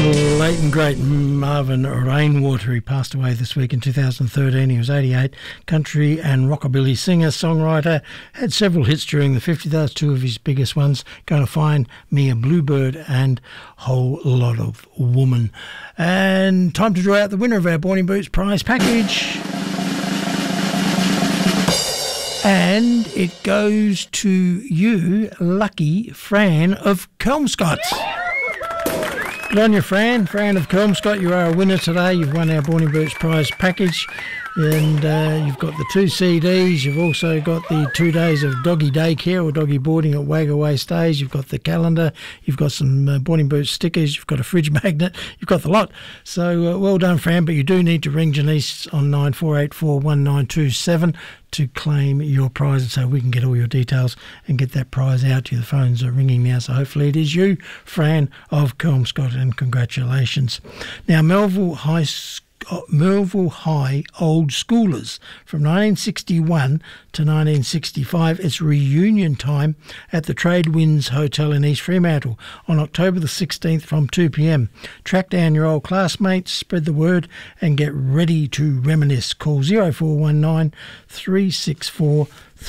Late and great Marvin Rainwater. He passed away this week in 2013. He was 88. Country and rockabilly singer, songwriter. Had several hits during the 50s. Those two of his biggest ones, Gonna Find Me a Bluebird and Whole Lot of Woman. And time to draw out the winner of our Born in Boots prize package. And it goes to you, lucky Fran of Kelmscott. Good on you, Fran. Fran of Kelmscott, you are a winner today. You've won our Born in Boots prize package. And you've got the 2 CDs. You've also got the 2 days of doggy daycare or doggy boarding at Wagaway Stays. You've got the calendar. You've got some Born in Boots stickers. You've got a fridge magnet. You've got the lot. So well done, Fran. But you do need to ring Janice on 94841927 to claim your prize, and so we can get all your details and get that prize out to you. The phones are ringing now, so hopefully it is you, Fran of Kelmscott, and congratulations. Now, Melville High Old Schoolers from 1961 to 1965. It's reunion time at the Trade Winds Hotel in East Fremantle on October the 16th from 2 p.m. Track down your old classmates, spread the word, and get ready to reminisce. Call 0419 364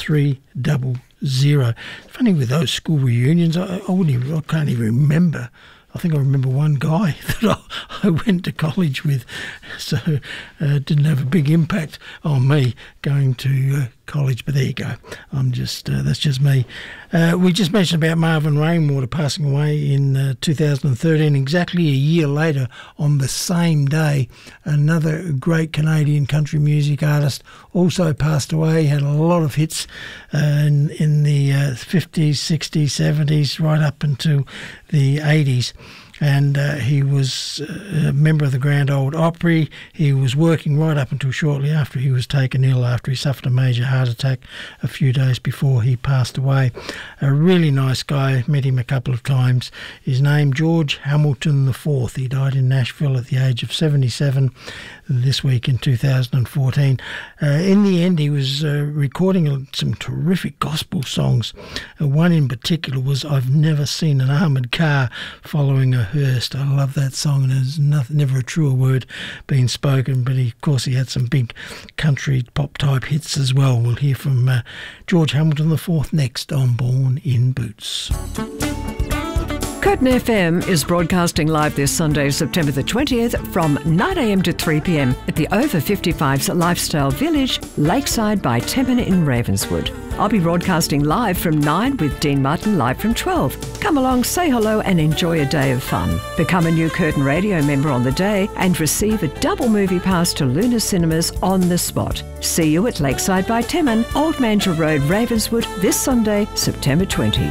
300. Funny with those school reunions, I can't even remember. I think I remember one guy that I went to college with, so it didn't have a big impact on me going to college, but there you go. That's just me. We just mentioned about Marvin Rainwater passing away in 2013. Exactly a year later, on the same day, another great Canadian country music artist also passed away. Had a lot of hits in the 50s, 60s, 70s, right up until the 80s. And he was a member of the Grand Ole Opry. He was working right up until shortly after he was taken ill after he suffered a major heart attack a few days before he passed away. A really nice guy, met him a couple of times. His name, George Hamilton IV. He died in Nashville at the age of 77 this week in 2014. In the end, he was recording some terrific gospel songs. One in particular was I've Never Seen an Armoured Car Following a Hearse. I love that song, and there's never a truer word being spoken, but of course he had some big country pop type hits as well. We'll hear from George Hamilton IV next on Born in Boots. Curtin FM is broadcasting live this Sunday, September the 20th from 9am to 3pm at the Over 55s Lifestyle Village, Lakeside by Temmin in Ravenswood. I'll be broadcasting live from 9 with Dean Martin live from 12. Come along, say hello and enjoy a day of fun. Become a new Curtin Radio member on the day and receive a double movie pass to Luna Cinemas on the spot. See you at Lakeside by Temmin, Old Mandurah Road, Ravenswood this Sunday, September 20.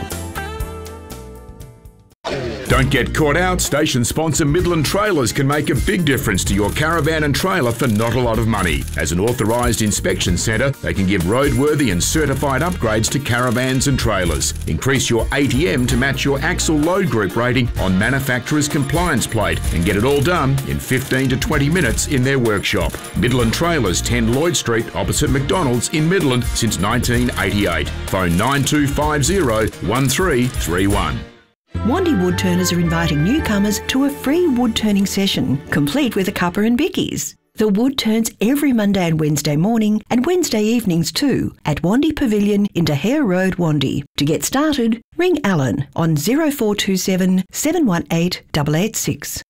Don't get caught out. Station sponsor Midland Trailers can make a big difference to your caravan and trailer for not a lot of money. As an authorised inspection centre, they can give roadworthy and certified upgrades to caravans and trailers. Increase your ATM to match your axle load group rating on manufacturer's compliance plate and get it all done in 15 to 20 minutes in their workshop. Midland Trailers, 10 Lloyd Street, opposite McDonald's in Midland since 1988. Phone 9250 1331. Wandy Woodturners are inviting newcomers to a free wood turning session, complete with a cuppa and bickies. The wood turns every Monday and Wednesday morning and Wednesday evenings too at Wandy Pavilion in Hare Road, Wandy. To get started, ring Alan on 0427 718 886.